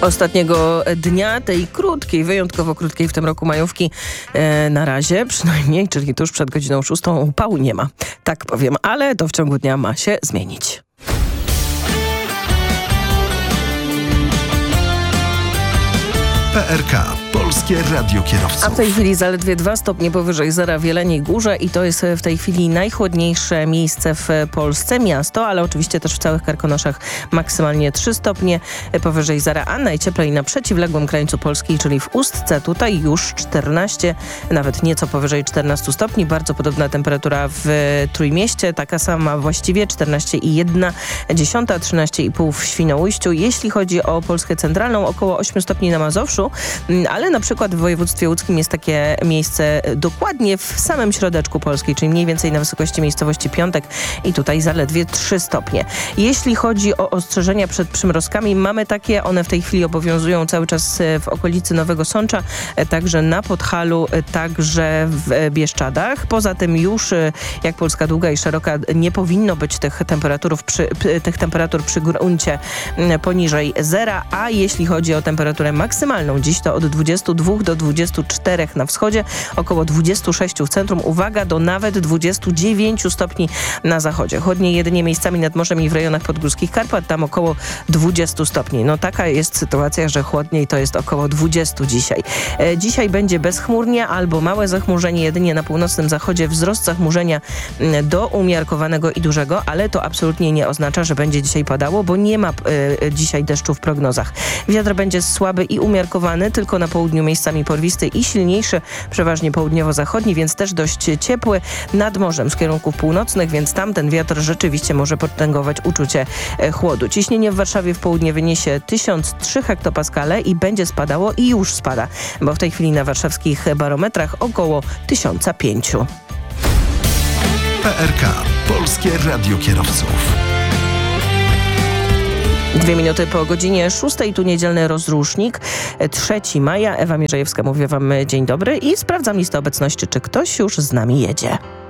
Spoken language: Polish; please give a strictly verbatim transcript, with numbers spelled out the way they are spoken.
Ostatniego dnia tej krótkiej, wyjątkowo krótkiej w tym roku majówki e, na razie przynajmniej, czyli tuż przed godziną szóstą upału nie ma. Tak powiem, ale to w ciągu dnia ma się zmienić. P R K. Polskie Radio Kierowców. A w tej chwili zaledwie dwa stopnie powyżej zera w Jeleniej Górze i to jest w tej chwili najchłodniejsze miejsce w Polsce, miasto, ale oczywiście też w całych Karkonoszach maksymalnie trzy stopnie powyżej zera, a najcieplej na przeciwległym krańcu Polski, czyli w Ustce. Tutaj już czternaście, nawet nieco powyżej czternastu stopni. Bardzo podobna temperatura w Trójmieście, taka sama właściwie, czternaście i jedna dziesiąta, trzynaście i pół w Świnoujściu. Jeśli chodzi o Polskę centralną, około ośmiu stopni na Mazowszu, ale na przykład w województwie łódzkim jest takie miejsce dokładnie w samym środeczku Polski, czyli mniej więcej na wysokości miejscowości Piątek i tutaj zaledwie trzy stopnie. Jeśli chodzi o ostrzeżenia przed przymrozkami, mamy takie, one w tej chwili obowiązują cały czas w okolicy Nowego Sącza, także na Podhalu, także w Bieszczadach. Poza tym już, jak Polska długa i szeroka, nie powinno być tych temperatur przy, tych temperatur przy gruncie poniżej zera, a jeśli chodzi o temperaturę maksymalną, dziś to od dwudziestu dwóch do dwudziestu czterech na wschodzie, około dwudziestu sześciu w centrum, uwaga, do nawet dwudziestu dziewięciu stopni na zachodzie. Chłodniej jedynie miejscami nad morzem i w rejonach podgórskich Karpat, tam około dwudziestu stopni. No taka jest sytuacja, że chłodniej to jest około dwudziestu dzisiaj. E, dzisiaj będzie bezchmurnie albo małe zachmurzenie, jedynie na północnym zachodzie wzrost zachmurzenia do umiarkowanego i dużego, ale to absolutnie nie oznacza, że będzie dzisiaj padało, bo nie ma e, dzisiaj deszczu w prognozach. Wiatr będzie słaby i umiarkowany, tylko na południu miejscami porwisty i silniejszy, przeważnie południowo-zachodni, więc też dość ciepły nad morzem z kierunków północnych, więc tam ten wiatr rzeczywiście może potęgować uczucie chłodu. Ciśnienie w Warszawie w południe wyniesie tysiąc trzy hektopaskale i będzie spadało i już spada, bo w tej chwili na warszawskich barometrach około tysiąc pięć. P R K. Polskie Radio Kierowców. Dwie minuty po godzinie szóstej, tu niedzielny rozrusznik, trzeciego maja. Ewa Mierzejewska, mówię wam dzień dobry i sprawdzam listę obecności, czy ktoś już z nami jedzie.